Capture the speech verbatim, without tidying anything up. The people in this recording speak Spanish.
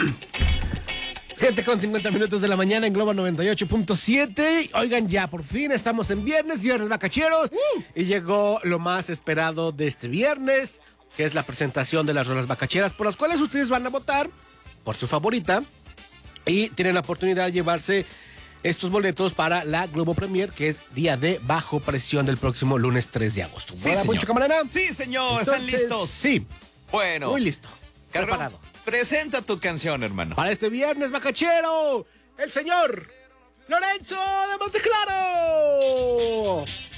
siete con cincuenta minutos de la mañana en Globo noventa y ocho punto siete. Oigan, ya por fin estamos en viernes, viernes bacacheros. Uh. Y llegó lo más esperado de este viernes, que es la presentación de las rolas bacacheras, por las cuales ustedes van a votar por su favorita. Y tienen la oportunidad de llevarse estos boletos para la Globo Premier, que es día de Bajo Presión del próximo lunes tres de agosto. Sí, señor. Poncho Camarena? Sí, señor. Entonces, ¿están listos? Sí. Bueno. Muy listo. Carrón, Preparado. presenta tu canción, hermano. Para este viernes bacachero, el señor Lorenzo de Monteclaro.